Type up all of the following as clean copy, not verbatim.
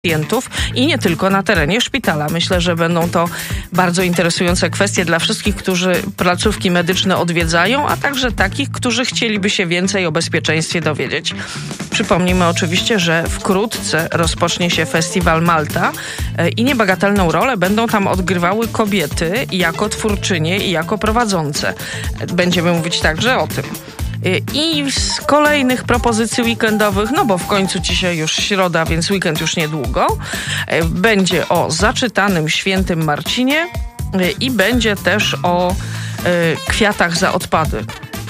pacjentów i nie tylko na terenie szpitala. Myślę, że będą to bardzo interesujące kwestie dla wszystkich, którzy placówki medyczne odwiedzają, a także takich, którzy chcieliby się więcej o bezpieczeństwie dowiedzieć. Przypomnijmy oczywiście, że wkrótce rozpocznie się festiwal Malta i niebagatelną rolę będą tam odgrywały kobiety jako twórczynie i jako prowadzące. Będziemy mówić także o tym. I z kolejnych propozycji weekendowych, no bo w końcu dzisiaj już środa, więc weekend już niedługo, będzie o zaczytanym Świętym Marcinie i będzie też o kwiatach za odpady.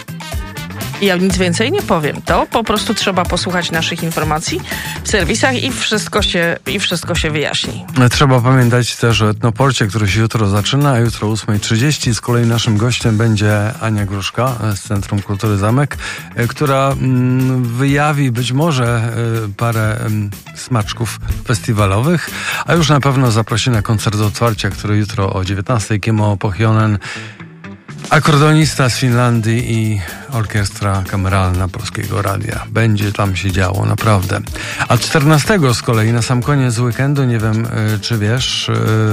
Ja nic więcej nie powiem. To po prostu trzeba posłuchać naszych informacji w serwisach i wszystko się wyjaśni. Trzeba pamiętać też o Etnoporcie, który się jutro zaczyna, a jutro o 8:30. Z kolei naszym gościem będzie Ania Gruszka z Centrum Kultury Zamek, która wyjawi być może parę smaczków festiwalowych, a już na pewno zaprosi na koncert otwarcia, który jutro o 19:00 Kimmo Pohjonen, akordonista z Finlandii i orkiestra kameralna Polskiego Radia. Będzie tam się działo, naprawdę. A 14 z kolei, na sam koniec weekendu, nie wiem czy wiesz,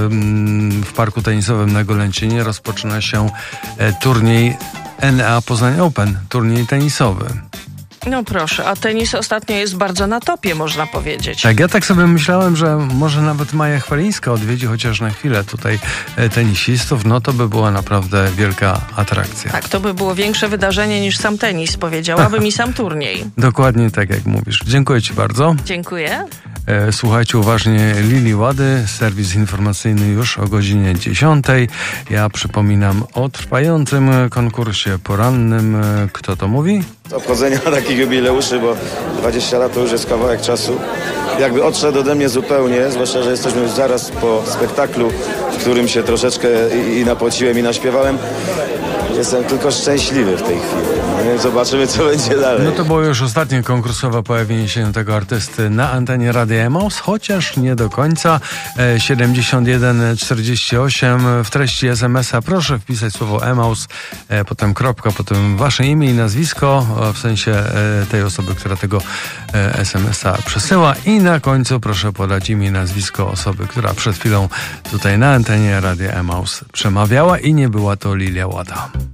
w Parku Tenisowym na Golęcinie rozpoczyna się turniej NA Poznań Open, turniej tenisowy. No proszę, a tenis ostatnio jest bardzo na topie, można powiedzieć. Tak, ja tak sobie myślałem, że może nawet Maja Chwalińska odwiedzi chociaż na chwilę tutaj tenisistów, no to by była naprawdę wielka atrakcja. Tak, to by było większe wydarzenie niż sam tenis, powiedziałabym, i sam turniej. Dokładnie tak, jak mówisz. Dziękuję Ci bardzo. Dziękuję. Słuchajcie uważnie Lili Łady, serwis informacyjny już o godzinie 10:00. Ja przypominam o trwającym konkursie porannym. Kto to mówi? Obchodzenia takich jubileuszy, bo 20 lat to już jest kawałek czasu. Jakby odszedł ode mnie zupełnie, zwłaszcza, że jesteśmy już zaraz po spektaklu, w którym się troszeczkę i napociłem, i naśpiewałem. Jestem tylko szczęśliwy w tej chwili. No, zobaczymy, co będzie dalej. No to było już ostatnie konkursowe pojawienie się tego artysty na antenie Radia Emaus, chociaż nie do końca. 7148 w treści SMS-a proszę wpisać słowo Emaus, potem kropka, potem wasze imię i nazwisko, w sensie tej osoby, która tego SMS-a przesyła, i na końcu proszę podać imię i nazwisko osoby, która przed chwilą tutaj na antenie Radia Emaus przemawiała, i nie była to Lilia Łada.